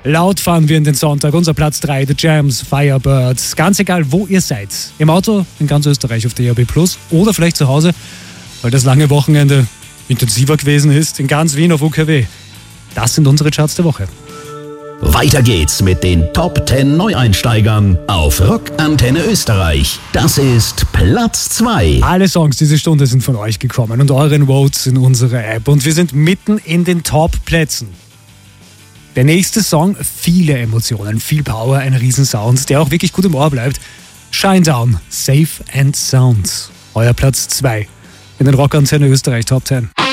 Laut fahren wir in den Sonntag. Unser Platz 3, The Jams, Firebirds. Ganz egal, wo ihr seid. Im Auto, in ganz Österreich auf DAB+, oder vielleicht zu Hause, weil das lange Wochenende intensiver gewesen ist, in ganz Wien auf UKW. Das sind unsere Charts der Woche. Weiter geht's mit den Top 10 Neueinsteigern auf Rock Antenne Österreich. Das ist Platz 2. Alle Songs diese Stunde sind von euch gekommen und euren Votes in unserer App. Und wir sind mitten in den Top-Plätzen. Der nächste Song, viele Emotionen, viel Power, ein Riesensound, der auch wirklich gut im Ohr bleibt. Shinedown, Safe and Sound. Euer Platz 2 in den Rock Antenne Österreich Top 10.